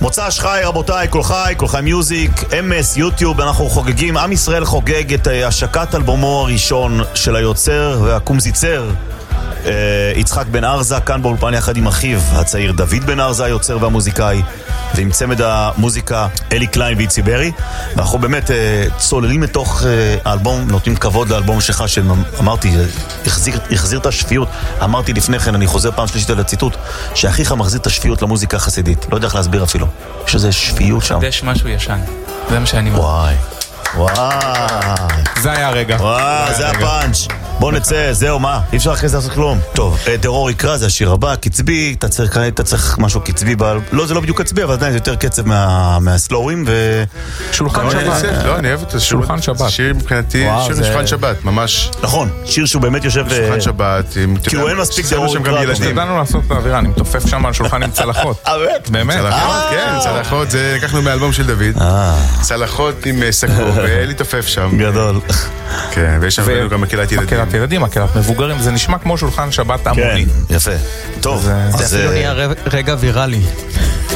מוצ"ש חי רבותיי, כל חי מיוזיק, אמס, יוטיוב, אנחנו חוגגים, עם ישראל חוגג את השקת אלבומו הראשון של היוצר והקומזיצר יצחק בן ארזה, כאן באולפן יחד עם אחיו הצעיר דוד בן ארזה, היוצר והמוזיקאי, ועם צמד המוזיקה אלי קליין ואיצי ברי. ואנחנו באמת צוללים מתוך האלבום, נותנים כבוד לאלבום שלך, שאמרתי, החזיר את השפיות. אמרתי לפני כן, אני חוזר פעם שלישית על הציטוט, שאחיך מחזיר את השפיות למוזיקה החסידית. לא יודע איך להסביר אפילו, יש איזה שפיות שם. יש משהו ישן, זה מה שאני וואי זה היה הרגע. וואו, זה הפאנץ'. בוא נצא, זהו, מה? אי אפשר אחרי זה לעשות כלום. טוב, דרור יקרא, זה השיר הבא, קצבי, אתה צריך משהו קצבי, לא, זה לא בדיוק קצבי, אבל עדיין זה יותר קצב מהסלורים שולחן שבת. לא, אני אוהב את שולחן שבת. שיר מבחינתי, שיר שולחן שבת, ממש. נכון, שיר שהוא באמת יושב שולחן שבת, כי הוא אין מספיק דרור יקרא. ידענו לעשות את האווירה, אני מתופף שם על שולחן עם צלחות. באמת? צלחות, כן, צלחות, זה לקחנו מאלבום של דוד. צלחות עם סכור, ואלי תופף שם. גדול. כן, ויש שם גם מקהלת ילדים. מקהלת ילדים, מקהלת מבוגרים, זה נשמע כמו שולחן שבת המוני. יפה. טוב, זה אפילו נהיה רגע ויראלי.